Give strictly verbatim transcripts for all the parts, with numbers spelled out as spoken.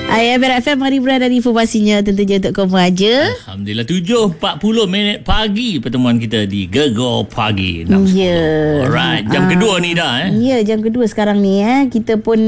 Ayah Perak F M, mari berat dari informasinya tentunya untuk kamu aja. Alhamdulillah, tujuh empat puluh minit pagi pertemuan kita di Gegar Pagi. Ya. Yeah. Alright, jam uh, kedua ni dah eh. Ya, yeah, jam kedua sekarang ni eh. Kita pun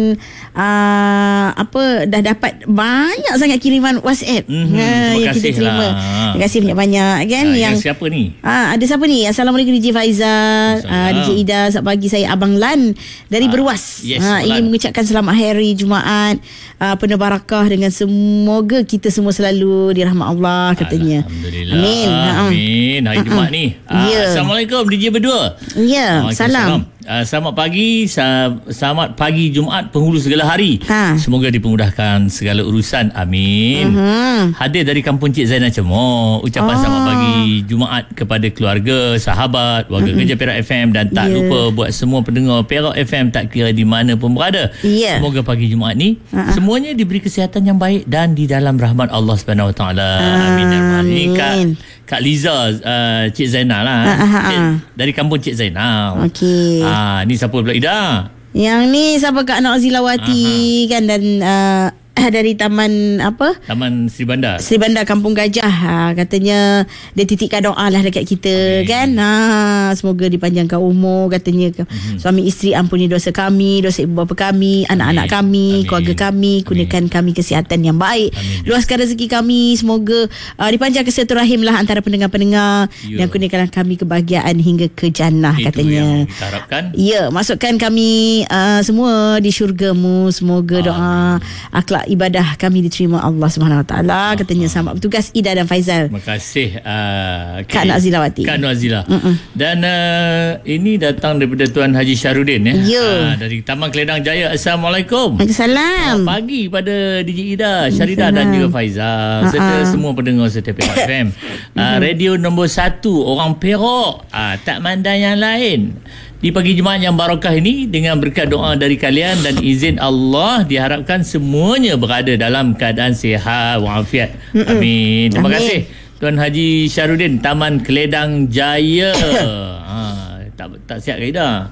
uh, apa dah dapat banyak sangat kiriman WhatsApp. Mm-hmm. Nah, yang kita terima. Lah. Terima kasih banyak-banyak kan. Uh, yang, yang siapa ni? Ah, ada siapa ni? Assalamualaikum D J Faizal, uh, D J Ida, selamat pagi, saya Abang Lan dari uh, Berwas. Yes, uh, ingin mengucapkan selamat hari Jumaat uh, penuh barakah dengan semoga kita semua selalu dirahmat Allah katanya. Alhamdulillah. Amin. Amin. Hari Jumaat ni. Uh, yeah. Assalamualaikum D J berdua. Ya, yeah, salam. Uh, selamat pagi, selamat pagi Jumaat penghulu segala hari. Ha. Semoga dipermudahkan segala urusan. Amin. Uh-huh. Hadir dari kampung Cik Zainal Cemor. Ucapan oh. selamat pagi Jumaat kepada keluarga, sahabat, warga uh-huh. kerja Perak F M dan tak yeah. lupa buat semua pendengar Perak F M tak kira di mana pun berada. Yeah. Semoga pagi Jumaat ni uh-huh. semuanya diberi kesihatan yang baik dan di dalam rahmat Allah Subhanahu Wa Taala. Amin. Amin. Kak, Kak Liza, uh, Cik Zainal lah. Uh-huh. Cik, dari kampung Cik Zainal. Okey. Ah, ni siapa pula Ida? Yang ni siapa Kak Nak Zilawati kan, dan uh, dari taman apa? Taman Sri Bandar. Sri Bandar Kampung Gajah. Ha, katanya dia titipkan doa lah dekat kita. Amin. Kan. Ha, semoga dipanjangkan umur katanya. Mm-hmm. Suami isteri ampuni dosa kami, dosa ibu bapa kami, anak-anak kami, Amin. keluarga kami, kurniakan kami kesihatan yang baik. Amin. Luaskan rezeki kami, semoga uh, dipanjangkan silaturahim lah antara pendengar-pendengar. Yo. Dan kurniakan kami kebahagiaan hingga ke jannah. Itu katanya. Yang kita harapkan. Ya, masukkan kami uh, semua di syurga-Mu. Semoga Amin. doa akhlak ibadah kami diterima Allah Subhanahu Wa Taala. Katanya selamat bertugas Ida dan Faizal. Terima kasih uh, Kak Nak Zilawati. Kak Nak Zila. Dan uh, ini datang daripada Tuan Haji Syarudin ya. Uh, dari Taman Keledang Jaya. Assalamualaikum. Waalaikumsalam. Selamat pagi pada D J Ida, Syarida dan juga Faizal uh-uh. serta semua pendengar setiap Perak F M. Uh, radio nombor satu orang Perak. Uh, tak mandang yang lain. Di pagi Jumaat yang barakah ini, dengan berkat doa dari kalian dan izin Allah, diharapkan semuanya berada dalam keadaan sihat walafiat. Amin. Terima Amin. kasih Tuan Haji Syarudin, Taman Keledang Jaya. ha, tak tak siap ke Ida?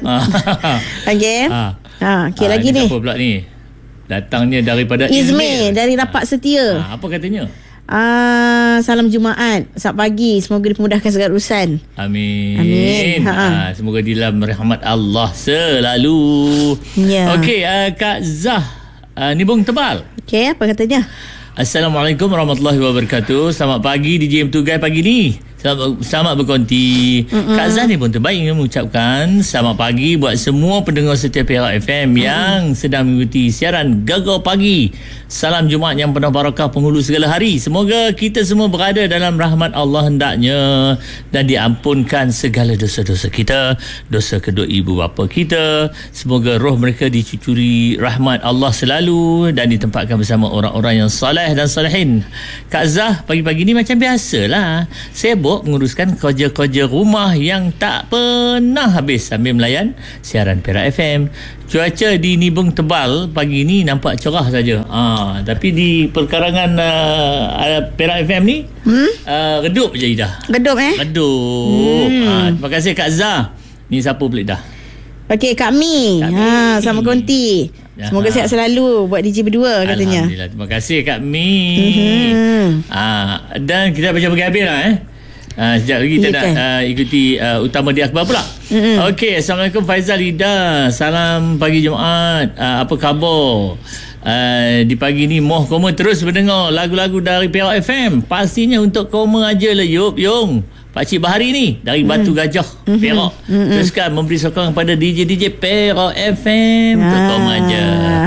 Okey. Ha. Ha, okey ha, lagi ni. Siapa pula ni? Datangnya daripada Izmir, dari Rapat Setia. Ha, apa katanya? Ah, salam Jumaat, selamat pagi, semoga dipermudahkan segala urusan. Amin. Amin. Ha, semoga di dalam rahmat Allah selalu. Ya. Okey, uh, Kak Zah, uh, Nibung Tebal. Okey, apa katanya? Assalamualaikum warahmatullahi wabarakatuh. Selamat pagi D J Tugai pagi ni. Selamat, selamat berkonti. Mm-mm. Kak Zah ni pun terbaik ingin mengucapkan selamat pagi buat semua pendengar setiap Perak F M mm. yang sedang mengikuti siaran Gegar Pagi. Salam Jumaat yang penuh barakah penghulu segala hari. Semoga kita semua berada dalam rahmat Allah hendaknya dan diampunkan segala dosa-dosa kita, dosa kedua ibu bapa kita. Semoga roh mereka dicucuri rahmat Allah selalu dan ditempatkan bersama orang-orang yang soleh dan solehin. Kak Zah pagi-pagi ni macam biasalah. Saya menguruskan kerja-kerja rumah yang tak pernah habis sambil melayan siaran Perak F M. Cuaca di Nibung Tebal pagi ni nampak cerah saja. Ah, tapi di perkarangan uh, Perak F M ni hmm? uh, redup je Ida. Redup eh? Redup. Hmm. Ah, terima kasih Kak Zah. Ni siapa pula Ida? Okey, Kak Mi. Kak Mi. Ha, sama konti. Semoga sihat selalu buat D J berdua katanya. Alhamdulillah. Terima kasih Kak Mi. Mm-hmm. Ah, dan kita baca bagi habis lah eh. Uh, sekejap lagi kita ya, nak kan? uh, ikuti uh, utama di akhbar pula. Mm-hmm. Okey, Assalamualaikum Faizal Ida. Salam pagi Jumaat. Uh, apa khabar? Uh, di pagi ni moh koma terus mendengar lagu-lagu dari Perak F M. Pastinya untuk koma aja lah Yup Yung. Pakcik Bahari ni dari mm-hmm. Batu Gajah mm-hmm. Perak. Mm-hmm. Teruskan memberi sokongan kepada D J D J Perak F M. Untuk ah. koma aja.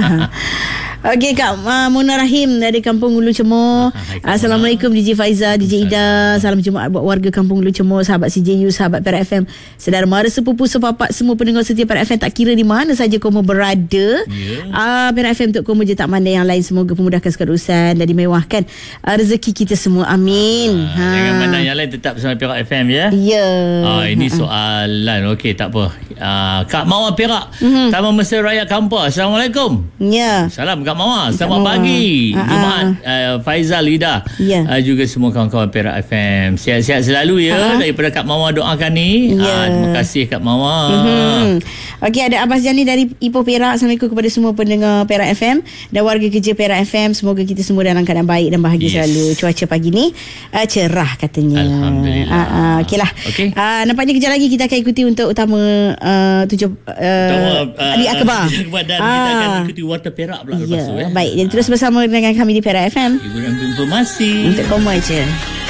Okey Kak uh, Mona Rahim dari Kampung Ulu Cemor. Assalamualaikum D J Faizal, D J Ida. Salam Jumaat buat warga Kampung Ulu Cemor, sahabat C J U, sahabat Perak F M, saudara mara sepupu sepapak, semua pendengar setia Perak F M, tak kira di mana saja kamu berada. Yeah. Uh, Perak F M untuk kamu je, tak mandang yang lain. Semoga memudahkan segala urusan dan dimewahkan uh, rezeki kita semua. Amin. Ha, ha. Jangan mandang yang lain, tetap bersama Perak F M ya. Ya. Yeah. Uh, ini ha. soalan. Okey, tak apa. Uh, Kak Mawar Perak, mm-hmm. Taman Mesra Raya Kampar. Assalamualaikum. Ya. Yeah. Salam Kak Mawar. Selamat Mawar. pagi. Uh-huh. Jumaat uh, Faizal, Ida. Yeah. Uh, juga semua kawan-kawan Perak F M. Sihat-sihat selalu ya. Uh-huh. Daripada Kak Mawar doakan ni. Yeah. Uh, terima kasih Kak Mawar. Mm-hmm. Okey, ada Abbas Jani dari Ipoh Perak. Assalamualaikum kepada semua pendengar Perak F M dan warga kerja Perak F M. Semoga kita semua dalam keadaan baik dan bahagia yes. selalu. Cuaca pagi ni uh, cerah katanya. Alhamdulillah. Uh, uh, Okeylah. Okay. Uh, nampaknya kejap lagi kita akan ikuti untuk utama uh, tujuh uh, uh, Ali Akbar. Dan uh, kita akan ikuti Warta Perak pula lepas yeah. tu. Ya. Baik, jadi terus bersama dengan kami di Perak F M. Hiburan informasi. Untuk koma je.